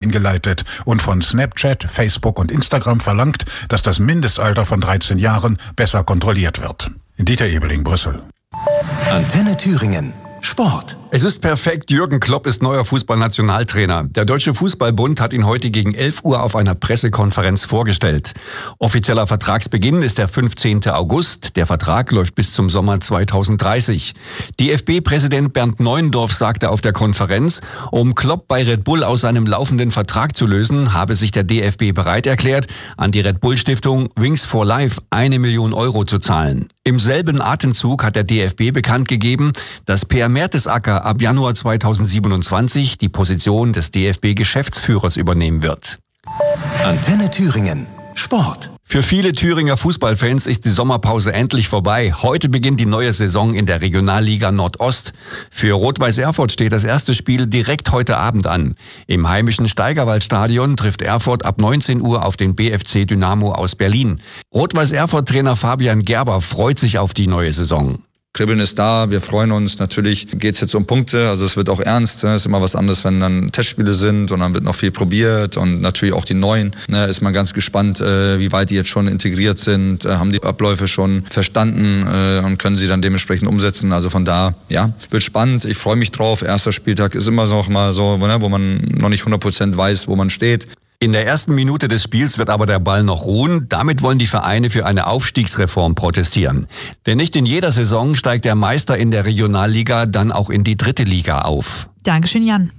eingeleitet und von Snapchat, Facebook und Instagram verlangt, dass das Mindestalter von 13 Jahren besser kontrolliert wird. Dieter Ebeling, Brüssel. Antenne Thüringen. Sport. Es ist perfekt, Jürgen Klopp ist neuer Fußballnationaltrainer. Der Deutsche Fußballbund hat ihn heute gegen 11 Uhr auf einer Pressekonferenz vorgestellt. Offizieller Vertragsbeginn ist der 15. August. Der Vertrag läuft bis zum Sommer 2030. DFB-Präsident Bernd Neuendorf sagte auf der Konferenz, um Klopp bei Red Bull aus seinem laufenden Vertrag zu lösen, habe sich der DFB bereit erklärt, an die Red Bull Stiftung Wings for Life 1 Million Euro zu zahlen. Im selben Atemzug hat der DFB bekannt gegeben, dass Per Mertesacker ab Januar 2027 die Position des DFB-Geschäftsführers übernehmen wird. Antenne Thüringen. Sport. Für viele Thüringer Fußballfans ist die Sommerpause endlich vorbei. Heute beginnt die neue Saison in der Regionalliga Nordost. Für Rot-Weiß Erfurt steht das erste Spiel direkt heute Abend an. Im heimischen Steigerwaldstadion trifft Erfurt ab 19 Uhr auf den BFC Dynamo aus Berlin. Rot-Weiß Erfurt-Trainer Fabian Gerber freut sich auf die neue Saison. Kribbeln ist da, wir freuen uns. Natürlich geht's jetzt um Punkte, also es wird auch ernst. Es ist immer was anderes, wenn dann Testspiele sind und dann wird noch viel probiert und natürlich auch die Neuen. Ist man ganz gespannt, wie weit die jetzt schon integriert sind, haben die Abläufe schon verstanden und können sie dann dementsprechend umsetzen. Also von da, ja, wird spannend. Ich freue mich drauf. Erster Spieltag ist immer noch mal so, wo man noch nicht 100% weiß, wo man steht. In der ersten Minute des Spiels wird aber der Ball noch ruhen. Damit wollen die Vereine für eine Aufstiegsreform protestieren. Denn nicht in jeder Saison steigt der Meister in der Regionalliga dann auch in die 3. Liga auf. Dankeschön, Jan.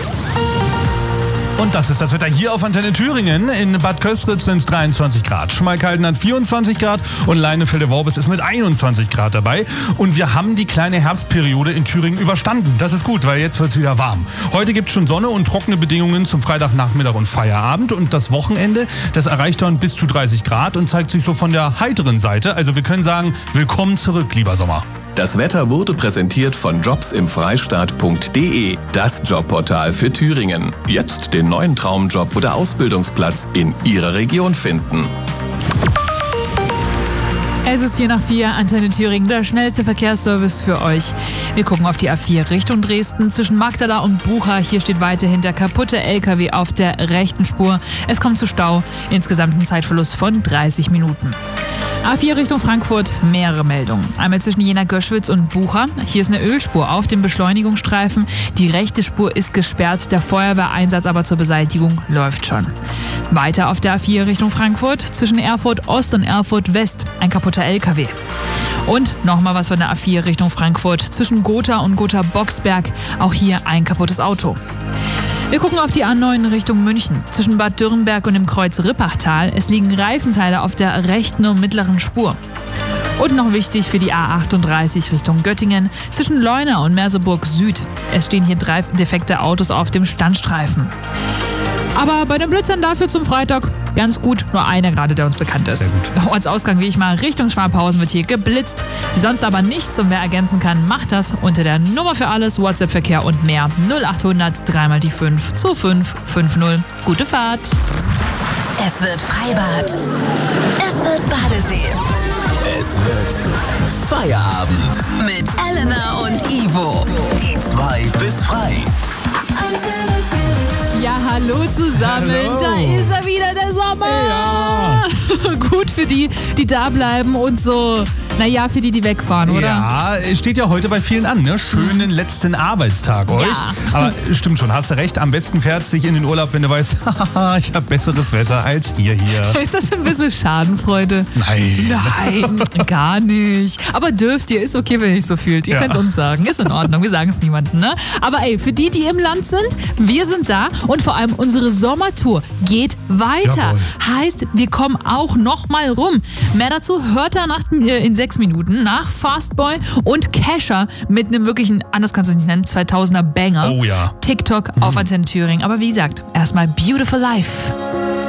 Und das ist das Wetter hier auf Antenne Thüringen. In Bad Köstritz sind es 23 Grad. Schmalkalden hat 24 Grad und Leinefelde-Worbis ist mit 21 Grad dabei. Und wir haben die kleine Herbstperiode in Thüringen überstanden. Das ist gut, weil jetzt wird es wieder warm. Heute gibt es schon Sonne und trockene Bedingungen zum Freitagnachmittag und Feierabend. Und das Wochenende, das erreicht dann bis zu 30 Grad und zeigt sich so von der heiteren Seite. Also wir können sagen, willkommen zurück, lieber Sommer. Das Wetter wurde präsentiert von jobsimfreistaat.de, das Jobportal für Thüringen. Jetzt den neuen Traumjob oder Ausbildungsplatz in Ihrer Region finden. Es ist 4:04, Antenne Thüringen, der schnellste Verkehrsservice für euch. Wir gucken auf die A4 Richtung Dresden zwischen Magdala und Bucha. Hier steht weiterhin der kaputte LKW auf der rechten Spur. Es kommt zu Stau, insgesamt ein Zeitverlust von 30 Minuten. A4 Richtung Frankfurt, mehrere Meldungen. Einmal zwischen Jena-Göschwitz und Bucha. Hier ist eine Ölspur auf dem Beschleunigungsstreifen. Die rechte Spur ist gesperrt, der Feuerwehreinsatz aber zur Beseitigung läuft schon. Weiter auf der A4 Richtung Frankfurt zwischen Erfurt Ost und Erfurt West. Ein kaputter LKW. Und nochmal was von der A4 Richtung Frankfurt zwischen Gotha und Gotha-Boxberg. Auch hier ein kaputtes Auto. Wir gucken auf die A9 in Richtung München. Zwischen Bad Dürrenberg und dem Kreuz Rippachtal. Es liegen Reifenteile auf der rechten und mittleren Spur. Und noch wichtig für die A38 Richtung Göttingen. Zwischen Leuna und Merseburg Süd. Es stehen hier 3 defekte Autos auf dem Standstreifen. Aber bei den Blitzern dafür zum Freitag ganz gut. Nur einer gerade, der uns bekannt ist. Sehr gut. Ortsausgang wie ich mal Richtung Schwabhausen wird hier geblitzt. Sonst aber nichts. Und wer ergänzen kann, macht das unter der Nummer für alles, WhatsApp-Verkehr und mehr. 0800 3 die 5 2550. Gute Fahrt. Es wird Freibad. Es wird Badesee. Es wird Feierabend. Mit Elena und Ivo. Die 2 bis frei. Ja, hallo zusammen. Hallo. Da ist er wieder, der Sommer. Ja. Gut für die, die da bleiben und so. Naja, für die, die wegfahren, oder? Ja, es steht ja heute bei vielen an, ne? Schönen letzten Arbeitstag euch. Ja. Aber stimmt schon, hast du recht. Am besten fährst du dich in den Urlaub, wenn du weißt, haha, ich habe besseres Wetter als ihr hier. Ist das ein bisschen Schadenfreude? Nein. Nein, gar nicht. Aber dürft ihr, ist okay, wenn ihr euch so fühlt. Ihr könnt es uns sagen, ist in Ordnung, wir sagen es niemandem, ne? Aber ey, für die, die im Land sind, wir sind da und vor allem unsere Sommertour geht weiter. Jawohl. Heißt, wir kommen auch noch mal rum. Mehr dazu hört ihr in 6 Minuten nach Fastboy und Kesha mit einem wirklichen, anders kannst du es nicht nennen, 2000er Banger. Oh ja. TikTok auf Antenne Thüringen. Aber wie gesagt, erstmal Beautiful Life.